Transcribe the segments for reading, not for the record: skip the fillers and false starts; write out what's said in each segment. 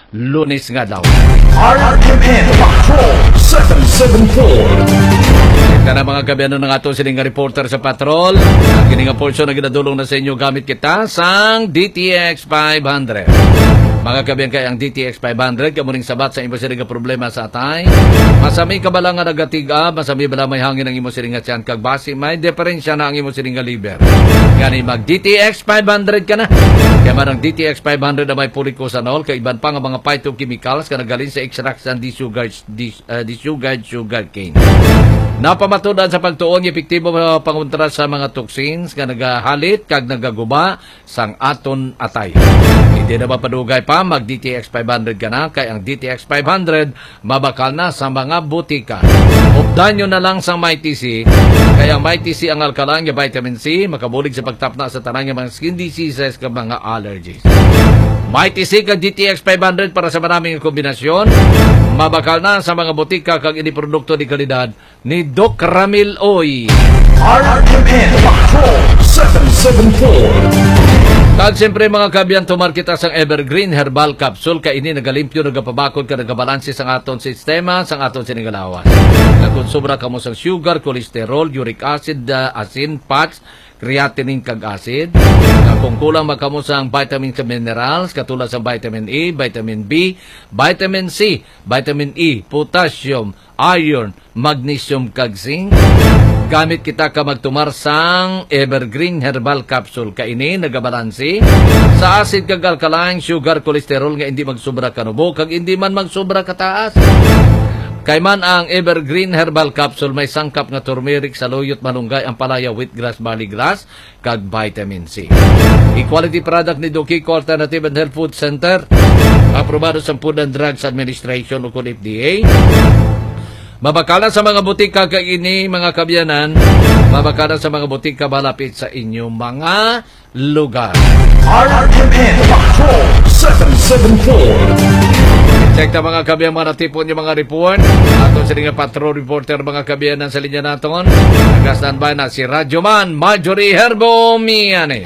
Lunes nga daw. RMN Patrol 774. Ito na mga kabiyanan ng ato siling nga reporter sa Patrol. Kini nga portion na ginadulong na sa inyo gamit kita sang DTX 500. Mga kabiyan kay ang DTX 500 kamuning sabat sa imo siling nga problema sa atay. Masami ka bala nga nagatiga, masami bala may hangin ang imo siling nga tiyan kag basi may diferensya na ang imo siling nga liver. Gani mag DTX 500 ka na. Kaya man ang DTX 500 na may polycosanol kay iban pa nga mga phytochemicals ka nagaling sa extraction sugarcane. Napamatudan sa pagtuon epektibo pangontra sa mga toxins nga nagahalit kag nagaguba sang aton atay. Hindi na mapadugay pa mag DTX 500 ka na kay ang DTX 500 mabakal na sa mga butika. Updan nyo na lang sa MyTC kay ang MyTC ang alkalang nga vitamin C makabulig sa pagtapna sa tanang mga skin diseases kag mga allergies. MyTC kag DTX 500 para sa maraming kombinasyon. Mabakal na sa mga butika kag ini produkto di kalidad ni Doc Ramil Oy. RMN Patrol 774. Kag siyempre mga kabiyan tumar kita sang Evergreen Herbal Capsule kay ini nagalimpyo nagapabakod ka nagabalanse sang aton sistema sang aton sinigalawas. Nagkonsubra kamo sang sugar, cholesterol, uric acid, asin, fats, creatinine kag acid. Kung kulang magkamo sang vitamins and minerals katulad sa vitamin A, vitamin B, vitamin C, vitamin E, potassium, iron, magnesium kag zinc. Gamit kita ka magtumar sang Evergreen Herbal Capsule kaini nagabalanse sa acid kag alkaline, sugar, cholesterol nga hindi magsubra kanubo kag hindi man magsubra kataas. Kay man ang Evergreen Herbal Capsule may sangkap nga turmeric, saluyot, malunggay, ampalaya, wheatgrass, barley grass, kag vitamin C. Equality product ni Dokiko Alternative and Health Food Center. Aprobado sa Food and Drugs Administration o FDA. Mabakala sa mga butika kag ini mga kabyanan. Mabakala sa mga butika malapit sa inyong mga lugar. RMN Patrol 774. Check ta mga kabiyan mga natipon yung mga report. Ato sa nga patrol reporter mga kabiyan sa linya naton. Nag-standby na si Radyoman Marjorie Herbo Miane.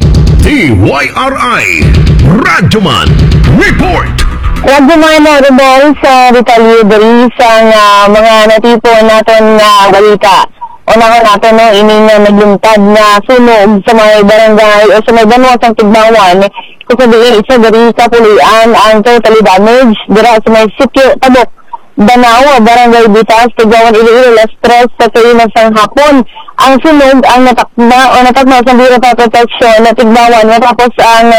DYRI Radyoman Report. Radyoman Rebel sa retaliatory sa mga natipon natin na balita. Una natin no, ining naglumtad na sunog sa mga barangay o sa may banwatang Tigbawan. Kung sabihin, isa dari kapulian ang totally damaged. Dira sa may sityo, Tabok, Danao, Barangay Bitas, Tigbawan, Iloilo, Las Tres, sa kainan sang hapon. Ang sunog ang natakma sa Bureau of Protection na Tigbawan matapos ang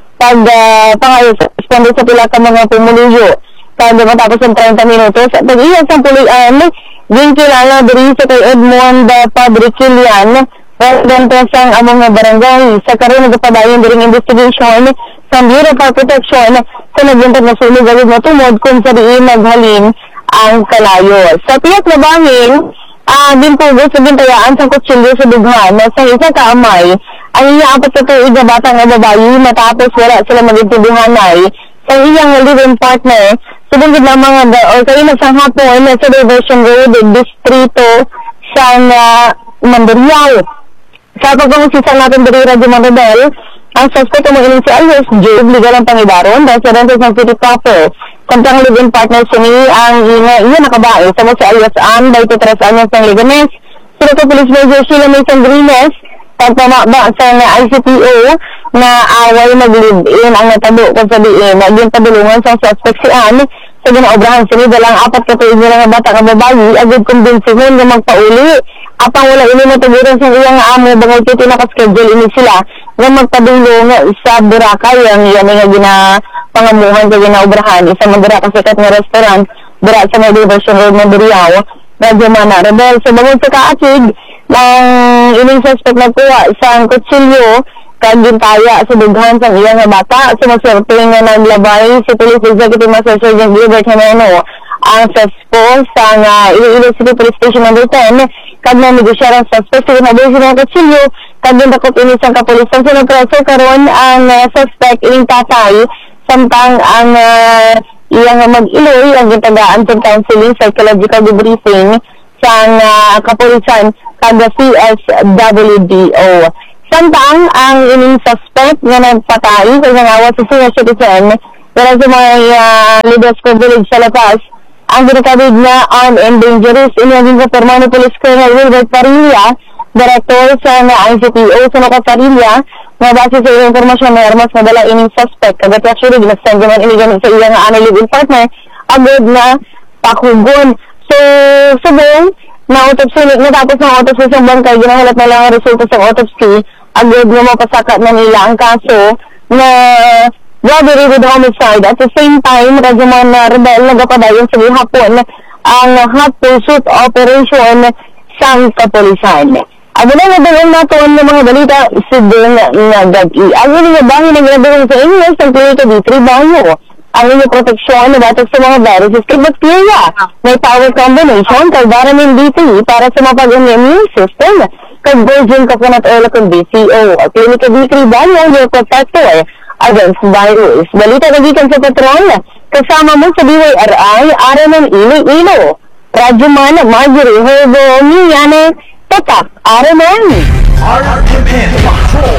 pangayos responde sa pila ka mga pumuliyo. Kaya matapos ng 30 minutos, at nag-iyan sa pulian, din kilala diri sa kay Edmond Padre Kilian, residente sang among barangay. Sa karon nagpadayon diri investigation sa Bureau of Protection sa nagbintag na sunog agad na tumod kung sa diin naghalin ang kalayo. Sa tiyak na bangin, din po sa bintayaan sa kutsilyo sa dughan sa isa kaamay, ang iya apat sa tuig na batang na babayi matapos wala sila magintindihan ay sa iyang living partner sa bungod na mga sa inasang hapon sa Diversion Road, distrito sang Mandariao. Sa pagkakasisa natin diri Radyo Mandadel, ang suspect mo ining si Ayos Job, legal ang pangibaron dahil sa rentes ng city proper. Kontang living partner siya ni ang iya nakabae sa mo si Ayos Ann, 23 anyos ng Liganes. Sila ka Police Major Sheila May Sangrines, pagpamaba sa ICPO na away nag-live-in ang natabo kung sabihin na yung padulungan sa suspect si Ann sa ginaobrahan sila dalang apat katuig nila nga bata nga babayi agad kumbinsingon nga magpauli. Apang wala ini natuguran sa iyang amo bangay kiti nakaschedule ini sila nga magpadulong sa Boracay ang iyan nga ginapangamuhan sa ginaobrahan isa magdara kasikat nga restaurant dira sa may Diversion Road ng Buriao. Radyoman Rebel sa bangod sa kaakig ng ining suspect nagkuha sa kutsilyo kagintaya sa dughan sa iyang nga bata sa maswerteng nga naglabay si Police Executive Master Sergeant Gilbert Hemeno ang suspect sa Iloilo City Police Station No. 10 kag na-negosyar ang suspect sa ginabay sa kutsilyo kag dakop ini sang kapulisan sa nagpreso karon ang suspect ining tatay samtang ang iyang mag-iloy ang gitagaan sa counseling psychological debriefing sa kapulisan kag CSWDO. Samtang ang ining suspect nga nagpatay sa nangawa sa senior citizen Pero sa mga Lidesco Village sa Lapas, ang ginakabig na armed and dangerous inaging kapirma ni Police Colonel Wilbert Parilla, Director sa ICPO sa Nakaparilla, na base sa iyong informasyon na armas na dala ining suspect. Kagat actually, ginasend naman inigan sa iyang live-in partner, agad na pakugon. So, subong, natapos ng autopsy sa bangkay, ginahalat na lang ang resulta sa autopsy, agad na mapasakat na nila ang kaso na robbery with homicide. At the same time, radyaman na rebel nagapadayon sa hapon ang hot pursuit operation sa kapulisan. Abo na nadalang natin ng mga balita sa din na gag-i. Ang inyong bahin na ginagawa sa inyo sa Clinica D3 Banyo. Ang inyong proteksyon na batok sa mga viruses kay bacteria. May power combination kay vitamin D3 para sa mapag-immune system. Kay virgin coconut oil kay BCO. Clinica D3 Banyo, your protector against virus. Balita na gikan sa Patron, kasama mo sa BYRI, Araman Iloilo. Radyoman, Marjorie Herbo, Miyane, Tatak, Araman. RMN Patrol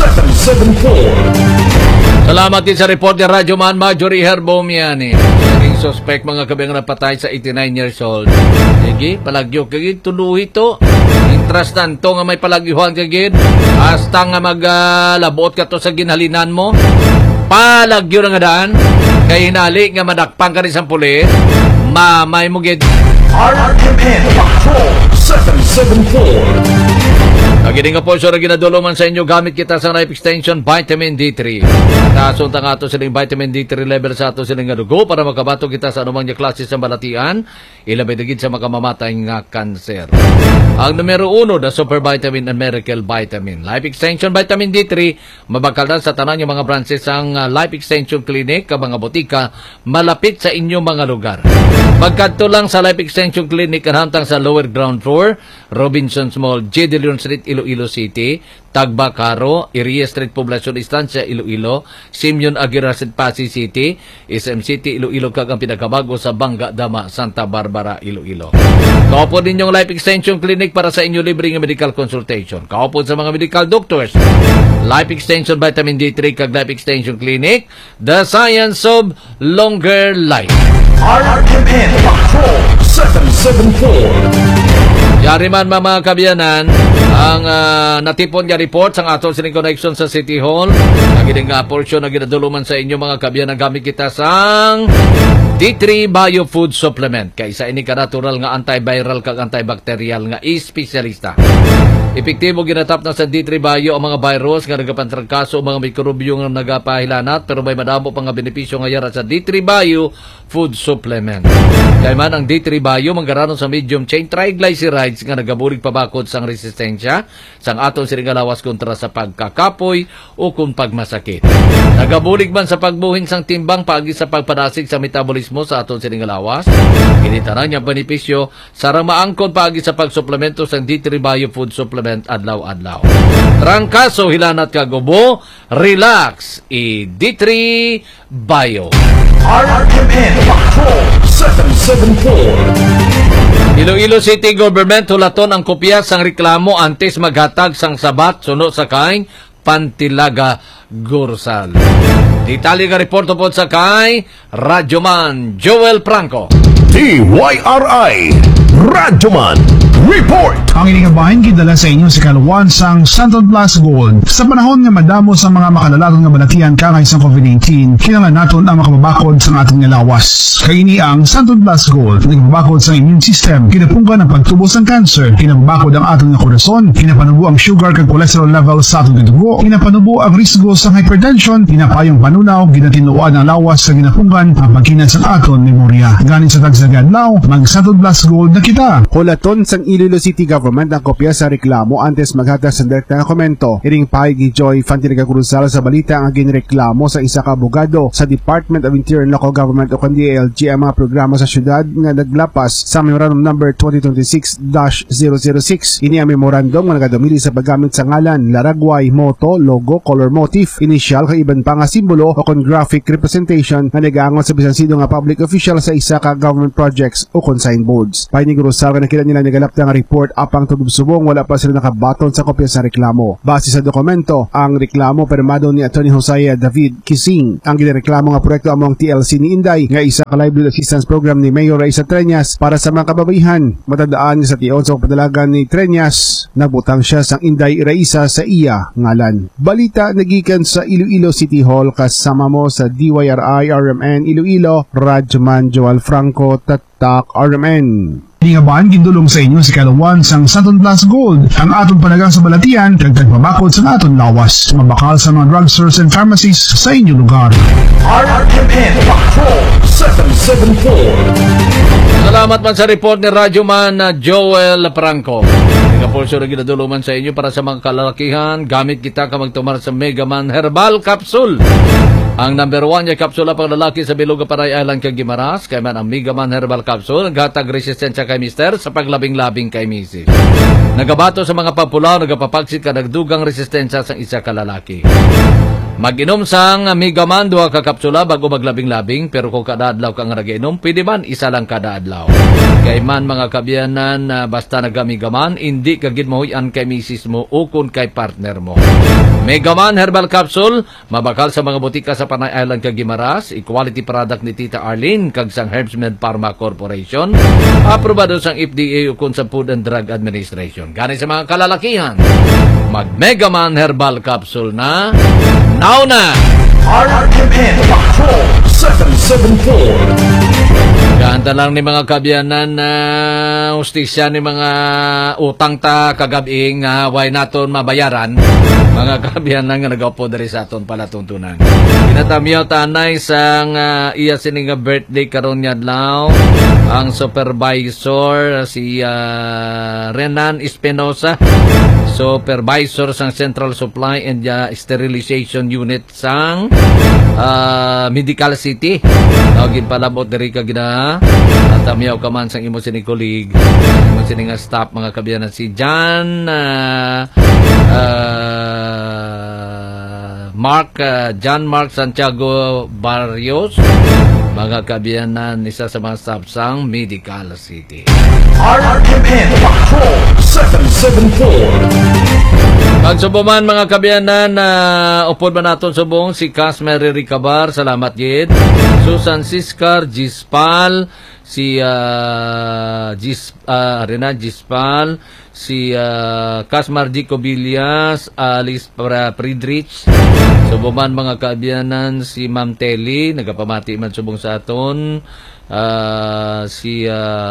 774. Salamat din sa report ni Radyoman Marjorie Herbomiani. Naging suspect mga kabing napatay sa 89 years old. Sige, palagyo kagid tuluhi to. Interest nanto nga may palagyuhan kagid. Hasta nga maglabot ka to sa ginhalinan mo. Palagyo na nga daan. Kay hinali nga madakpang ka rin sa pulis. Mamay mo gid. RMN Patrol 774. Nagining nga po so na ginaduluman sa inyo gamit kita sa Life Extension Vitamin D3. Nakasunta nga ito silang Vitamin D3 level sa ito silang nga dugo para makabato kita sa anumang niya klase sa balatian, ilabay dagid sa makamamatay nga kanser. Ang numero 1, the Super Vitamin and Miracle Vitamin. Life Extension Vitamin D3, mabakalan sa tanan yung mga branches ang Life Extension Clinic, ka mga botika, malapit sa inyong mga lugar. Pagkadto lang sa Life Extension Clinic, kanhamtang sa lower ground floor, Robinsons Mall, J. De Leon Street, Iloilo City, Tagba Caro, Iria Street, Poblacion Estancia, Iloilo, Simeon Aguirre Street, Pasig City, SM City, Iloilo, kag ang pinakabago sa Bangga Dama, Santa Barbara, Iloilo. Kaupo din yung Life Extension Clinic para sa inyo libreng medical consultation. Kaupo sa mga medical doctors. Life Extension Vitamin D3 kag Life Extension Clinic, the science of longer life. RMN Patrol 774. Yari man mga kabiyanan, ang natipon niya report sa ato sining connection sa City Hall. Nagiling nga portion na ginaduluman sa inyo mga kabiyanan gamit kita sang D3 Bio Food Supplement. Kaysa ini ka natural nga antiviral kag antibacterial nga espesyalista. Epektibo ginatap na sa D3 Bio ang mga virus nga nagapantrangkaso o mga mikrobyo nga nagapahilanat pero may madamo pang nga benepisyo nga yara sa D3 Bio Food Supplement. Kaya man ang D3 Bio manggaranon sa medium chain triglycerides nga nagabulig pabakod sang resistensya sang aton siringalawas kontra sa pagkakapoy o kung pagmasakit. Nagabulig man sa pagbuhing sang timbang paagi sa pagpadasig sa metabolismo sa aton siringalawas. Kinitanan niya benepisyo sarang maangkon paagi sa pagsuplemento sang D3 Bio Food Supplement adlaw-adlaw. Trangkaso hilanat kagubo, relax D3 Bio. RMN Patrol 774. Iloilo City Government hulaton ang kopya sang reklamo antes maghatag sang sabat suno sa kaing Pantilaga Gursal. Detalye nga report po sa kay Radyoman Joel Franco. TYRI Radyoman Report. Ang iningabahin gidala sa inyo si Kaluwan sang Santon Plus Gold. Sa panahon nga madamo sa mga makalalaton nga balatian kangay sa COVID-19, kinahanglan naton ang makababakod sa ating lawas. Kaini ang Santon Plus Gold, nagpabakod sa immune system, kinapungkan ang pagtubos ng cancer, kinapabakod ang ating korason, kinapanubo ang sugar kag cholesterol level sa ating dugo, kinapanubo ang risgo sa hypertension, kinapayong panunaw, ginatinuan ang lawas sa ginapungkan, ang pagkinan sa aton memorya. Ganin sa tagsagadlaw, mag Santon Plus Gold na kita. Hulaton sang Iloilo City Government ang kopya sa reklamo antes maghatag sa direkta nga komento. Iring pahig ni Joy Fantilaga Cruzal sa balita ang ginreklamo sa isa ka abogado sa Department of Interior and Local Government o DILG ang mga programa sa syudad nga naglapas sa Memorandum number 2026-006. Ini ang memorandum nga nagadumili sa paggamit sa ngalan, laragway, moto, logo, color motif, initial kay iban pa nga simbolo o kon graphic representation nga nagaangon sa bisan sino nga public official sa isa ka government projects o consign boards. Pahig ni Cruzal nga nakita nila nagalap nga report apang tudub-subong wala pa sila nakabaton sa kopya sa reklamo. Base sa dokumento, ang reklamo permado ni Atty. Josiah David Kising. Ang ginireklamo nga proyekto among TLC ni Inday nga isa ka livelihood assistance program ni Mayor Raisa Treñas para sa mga kababaihan. Matandaan niya sa tiyon sa padalagan ni Treñas, nagbutang siya sang Inday Raisa sa iya ngalan. Balita nagikan sa Iloilo City Hall kasama mo sa DYRI RMN Iloilo, Radyoman Joel Franco, Tatak RMN. Ingaban, gindulong sa inyo si Kalawan sang Santon Plus Gold. Ang atong panagang sa balatian, dagdag mabakod sa aton lawas. Mabakal sa mga drugstores and pharmacies sa inyong lugar. RMN Patrol 774. Salamat man sa report ni Radyoman Joel Franco. Kapulso na ginaduluman sa inyo para sa mga kalalakihan. Gamit kita ka magtumar sa Megaman Herbal Capsule. Ang number 1 niya kapsula pang lalaki sa Biluga Paray Island kay Gimaras. Kaya man ang Megaman Herbal Capsule. Naghatag resistensya kay mister sa paglabing-labing kay misis. Nagabato sa mga papulaw, nagapapagsit ka nagdugang resistensya sa isa ka lalaki. Mag-inom sang Megaman, 2 ka kapsula bago maglabing-labing, pero kung kada adlaw kang nag-inom, pwede man isa lang kada adlaw. Kay man mga kabiyanan, basta nag-Megaman, hindi kagid mahuyan kay misis mo o kung kay partner mo. Megaman Herbal Capsule, mabakal sa mga butika sa Panay Island kag Gimaras, equality product ni Tita Arlene kag sang Herbsmed Pharma Corporation, aprobado sang FDA o kung sa Food and Drug Administration. Gani sa mga kalalakihan, mag-Megaman Herbal Capsule na now na! RMN Patrol 774. Ganda lang ni mga kabyanan na hustisya ni mga utang ta kagabing why naton mabayaran. Mga kabyanan nga nag-upo dari sa aton palatuntunan. Kinatamyaw tanay sang iya sining birthday karon adlaw ang supervisor si Renan Espinosa, supervisor sang Central Supply and Sterilization Unit sang Medical City. Tawagin palabot diri ka gina at amyaw ka man sang imo sining colleague, imo sining staff mga kabyanan si John John Mark Santiago Barrios, mga kabyanan, isa sa mga staff sang Medical City. RMN Patrol 774. Pagsubuman mga kabyanan, upod ba naton subong si Casmery Ricabar, salamat yid. Susan Siscar, Gispal, si Gispal, si Casmar G. Cobillas, Alice Friedrich. Subuman mga kabyanan, si Ma'am Telly, nagapamati man subong sa aton. Si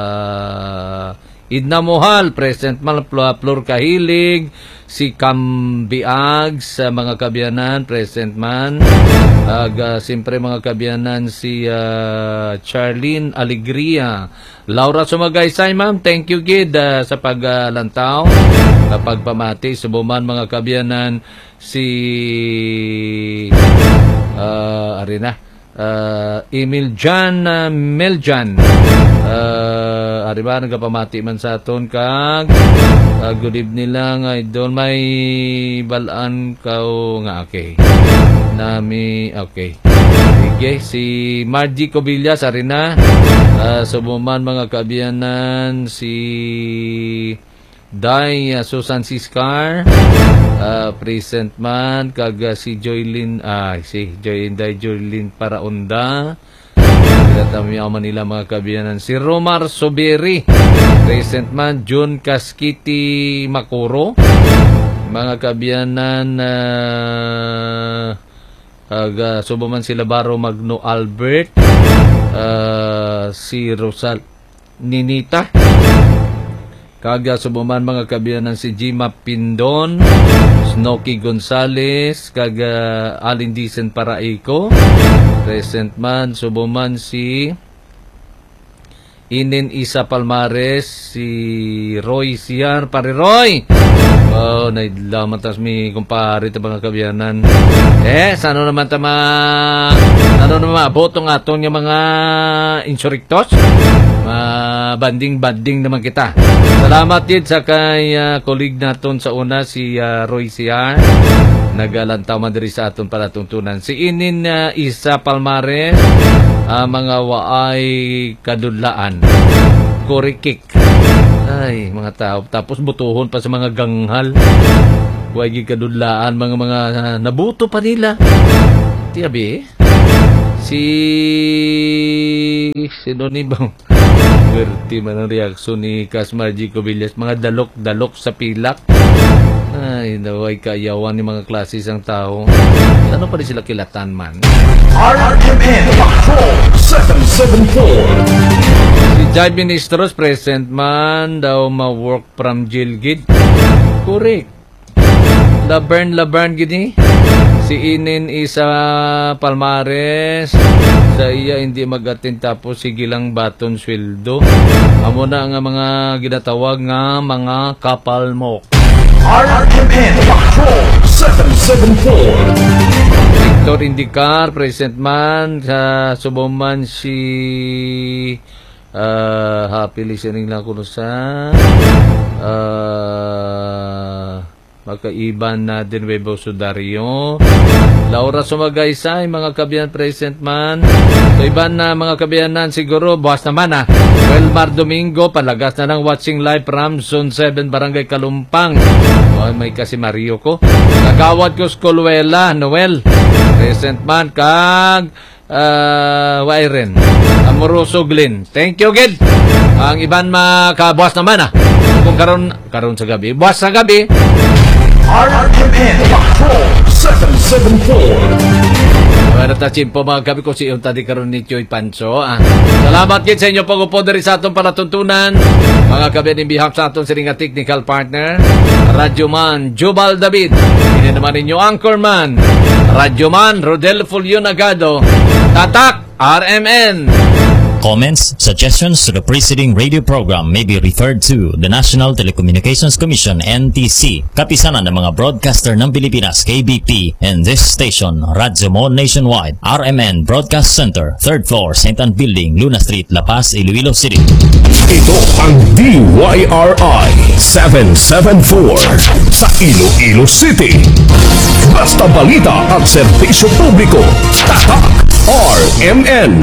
Idna Mohal, present man, Flor Kahilig, si Cambiag sa mga kabyanan, present man. Siyempre mga kabyanan, si Charlene Alegria, Laura Sumagaysay, ma'am, thank you gid sa paglantaw, kapag pamati. Subuman mga kabyanan, si Emil Jan Meljan, ariba nagapamati man sa aton kag good evening lang idol, may balaan kao nga okay sige. Si Margie Cobillas arina, subuman mga kaabiyanan, si Day Susan Siscar, present man, kag si Joylyn, si Joylyn Paraunda, pinatamiyaw man nila mga kabiyanan. Si Romar Soberi, present man. June Kaskiti Makuro, mga kabiyanan, subuman sila Baro Magno Albert, si Rosal Ninita, kaga subuman mga kabiyanan, si Jima Pindon, Snoky Gonzales, kaga Alin Dicen Paraiko, present man. Subuman si Inin Isa Palmares, si Roy Siar, pare Roy. Nailaman tas mi kumpare ta mga kabiyanan. Sano naman botong aton nga mga insurrectos. Banding naman kita. Salamat din sa kay colleague naton sa una, si Roy Siar. Nagalantaw man diri sa aton palatuntunan. Si Inin Isa Palmares, mga waay kadudlaan. Kurikik. Ay, mga tao. Tapos butuhon pa sa mga ganghal. Huwag kadudlaan, mga nabuto pa nila. Tiyabi, sino ni bang? Berti man ang reaksyon ni Casmargy Cobillas. Mga dalok-dalok sa pilak. Ay, naway kaayawan ni mga klase isang tao. Ano pa rin sila kilatan man? RMN Patrol 774. Si Jai Ministros present man daw ma-work from jail gid. Correct. Labern gini. Si Inin Isa Palmares sa iya hindi mag-attend tapos sige lang baton sweldo. Amo na nga mga ginatawag nga mga kapalmok. RMN Patrol 774. Victor Indicar, present man sa Suboman si happy listening lang ko sa magkaiban na din Webo Sudario. Laura Sumagaysay, mga kabiyan present man. So iban na mga kabiyanan siguro, buwas naman Welmar Domingo, palagas na ng watching live from Zone 7, Barangay Kalumpang. May kasi Mario ko. Kagawad ko Skolwela, Noel. Present man, kag Wairen. Amoroso Glenn. Thank you, Gid. Ang iban makabuwas naman Kung karon sa gabi. Buwas sa gabi. RMN Patrol 774. Para tachim po mga gabi ko si yung tadi karon ni Choy Pancho. Salamat gid sa inyo pag-upo diri sa atong palatuntunan. Mga gabi in behalf sa atong sininga technical partner, Radyoman Jubal David. Ini naman ninyo Anchorman, Radyoman Rodel Fulio Nagado. Tatak RMN. Comments, suggestions to the preceding radio program may be referred to the National Telecommunications Commission, NTC, kapisanan ng mga broadcaster ng Pilipinas, KBP, and this station, Radyo Mo Nationwide, RMN Broadcast Center, 3rd floor, St. Anne Building, Luna Street, La Paz, Iloilo City. Ito ang DYRI 774 sa Iloilo City. Basta balita at serbisyo publiko. Tatak RMN.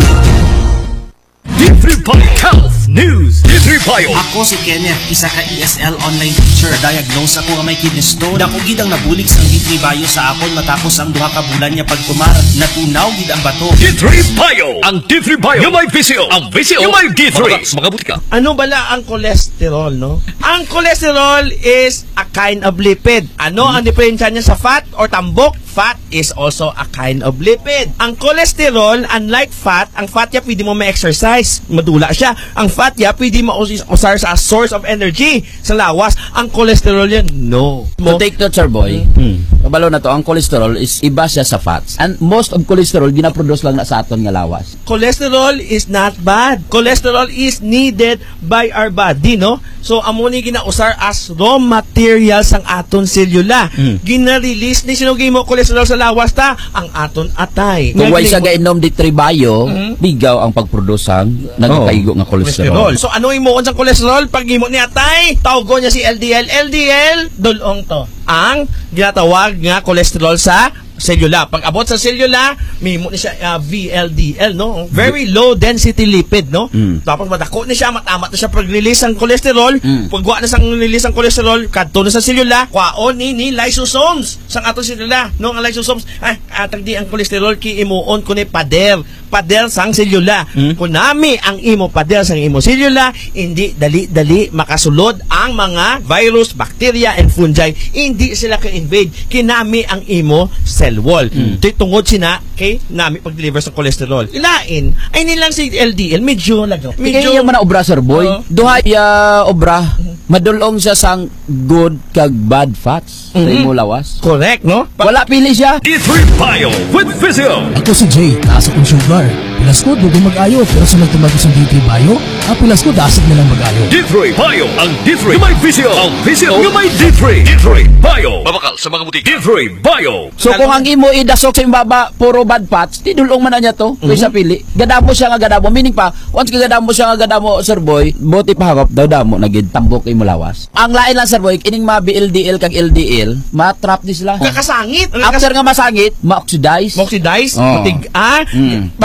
D3 Health News. D3 Bio. Ako si Kenneth, isa ka ESL online teacher. Diagnose ako nga may kidney stone. Dako gid ang nabulig sang D3 Bio sa akon matapos ang 2 ka bulan niya pagkumar. Natunaw gid ang bato. D3 Bio. Ang D3 Bio. Yung may VCO. Ang VCO. Yung may D3. Mga butika. Ano bala ang cholesterol, no? Ang cholesterol is a kind of lipid. Ano ang diferensya niya sa fat or tambok? Fat is also a kind of lipid. Ang cholesterol, unlike fat, ang fat niya pwede mo ma-exercise. Madula siya. Ang fat niya pwede ma-usar sa source of energy sa lawas. Ang cholesterol yan, no. To take note, sir boy, kabalo na to, ang cholesterol is iba siya sa fats. And most of cholesterol, ginaproduce lang na sa aton nga lawas. Cholesterol is not bad. Cholesterol is needed by our body, no? So, amo ni ginausar as raw material sang aton selula. Gina-release ni sinugay mo cholesterol sa lawas ta, ang aton atay. Kung way siya gainom di tribayo, bigaw ang pagproduce sang nagkaigo nga cholesterol. So, ano imuon sang cholesterol? Pag imo ni atay, tawgo niya si LDL. LDL, dulong to. Ang ginatawag nga cholesterol sa selula. Pag abot sa selula, mimo ni siya VLDL, no? Very low density lipid, no? Tapos madako ni siya, matamat na siya pag-release ang cholesterol. Pagwa na sang release ang cholesterol, kadto na sa selula, kwaon ni lysosomes sang ato selula, no? Ang lysosomes, tagdi ang cholesterol ki imuon kuno pader sang selula. Kung nami ang imo pader sang imo selula, hindi dali makasulod ang mga virus, bacteria, and fungi. Hindi sila ka-invade. Kinami ang imo cell wall. Tungod sina kay nami pag-deliver sa cholesterol. Ilain ay nilang si LDL medyo lagaw. Medyo yung mga obra, sir boy. Duha obra, madulong siya sang good kag bad fats sa imo lawas. Correct, no? Wala pili siya. D3 Bio with Physio. Ako si Jay, taas akong sugar. Pilas ko, dugo mag-ayo. Pero sa nagtumag sa D3 Bio, ang pilas ko, dasig na lang mag-ayo. D3 Bio. Ang D3 yung may Physio. Ang Physio yung may D3. D3 Bio. Babakal sa mga butik. D3 Bio. So kung ang imo idasok sa imbaba, puro bad fats, tidulong man na niya to. Kaysa pili. Gadamo siya nga gadamo. Meaning pa, once gadamo siya nga gadamo, sir boy, buti pa hakap daw damo, nagid tambok imo lawas. Ang lain lang, sir boy, kining ma-BLDL kag LDL, matrap ni sila. Kakasangit. After nga masangit, ma-oxidize. Matig-a. Pag-tig-a,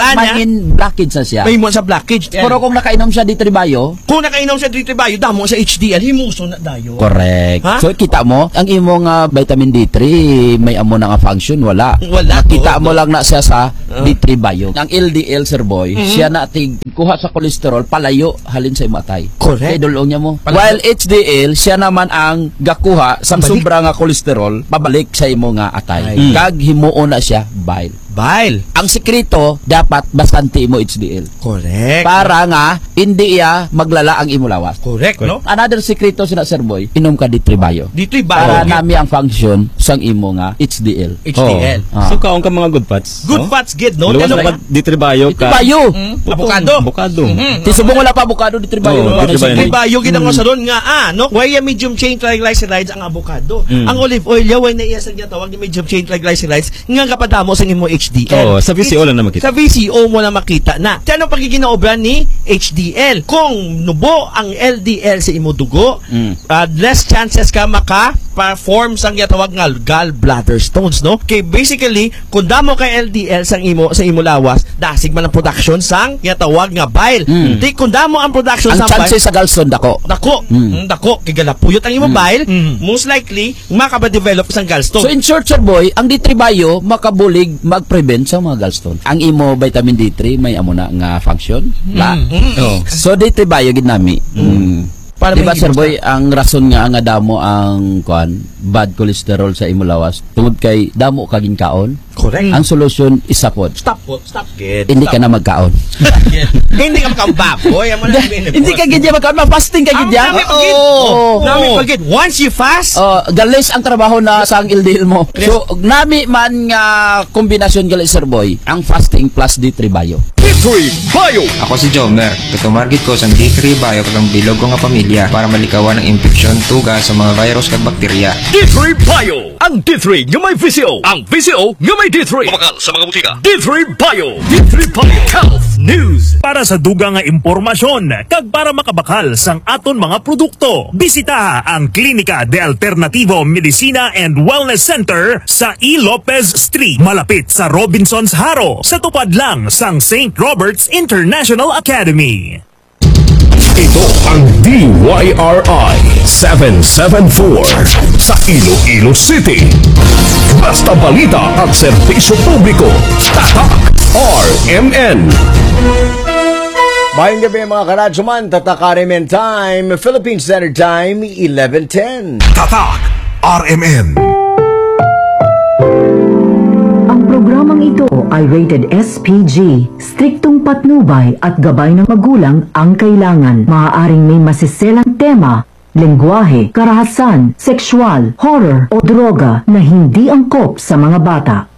Ana, manin blockage sa siya. may mo sa blockage. Pero kung nakainom siya di tribayo, kung nakainom siya dito bayo, damo sa HDL, himuso na dayo. correct. Ha? So kita mo, ang imong vitamin D3 may amo na nga function wala. Nakita mo lang na siya sa D3 bio. Ang LDL sir boy, siya na kuha sa kolesterol palayo halin sa imatay. Correct. Kay dulong niya mo. Palayo. While HDL siya naman ang gakuha sa sobra nga kolesterol pabalik sa imo nga atay. Kag himuon na siya bile. Ang sekreto dapat bastante mo HDL. Correct. Para nga hindi maglala ang imo lawas. Correct, no? Another sekreto sina sir boy, inom ka D3 bio. D3 bio. Para nami ang function sang imo nga HDL. HDL. So kaon ka mga good fats. Good fats good, no? Luwas Ano na D3 bio ka. Bayo. Avocado. Tisubong wala pa avocado D3 bio. D3 bio gid ang sa ron nga no? Why medium chain triglycerides ang avocado. Ang olive oil way na iya sa tawag ni medium chain triglycerides nga kapadamo sa imo HDL. Sa VCO lang na makita. Sa VCO mo na makita na. Ano pagiging naobran ni HDL? Kung nubo ang LDL sa imo dugo, less chances ka maka-perform sang gitawag nga gallbladder stones, no? Kay basically, kung damo kay LDL sa imo lawas, dasig man ang production sang gitawag nga bile. Di kung damo ang production ang sang bile, chances sa gallstone dako. Dako kay galapuyot ang imo bile, most likely makaba-develop sang gallstone. So in short sir boy, ang D3 bio makabulig mag-prevent sa mga gallstone. Ang imo vitamin D3 may amo na nga function. So D3 bio gid nami. Para diba sir boy, ang rason nga damo ang bad cholesterol sa imo lawas tungod kay damo kaging kaon. Correct. Ang solusyon isa pod. Stop. Hindi ka na magkaon. Hindi ka magkababoy. Hindi ka gid magkaon, fasting ka gid ya. Nami pagit once you fast, galis ang trabaho na sa ang LDL mo. So nami man nga kombinasyon galis sir boy, ang fasting plus D3 bio. D3 Bio. Ako si Jomer. Tumarget ko sa D3 Bio kag bilog ko nga pamilya para malikawan ang infeksyon tuga sa mga virus kag bakterya. D3 Bio. Ang D3 nga may VCO. Ang VCO nga may D3. Kumakal sa mga butika. D3 Bio. D3 Bio. Health News. Para sa duga nga impormasyon kag para makabakal sang aton mga produkto, bisita ang Klinika de Alternativo Medicina and Wellness Center sa E. Lopez Street, malapit sa Robinsons Haro, sa tupad lang sang St. Robert's International Academy. Ito ang DYRI 774 sa Iloilo City. Basta balita at serbisyo publiko. Tatak RMN. Mayong gabi mga karadyoman, Tatak RMN Time, Philippine Standard Time, 11:10. Tatak RMN. Ang programang ito ay rated SPG. Striktong patnubay at gabay ng magulang ang kailangan. Maaaring may masiselang tema, lengguwahe, karahasan, sexual, horror o droga na hindi angkop sa mga bata.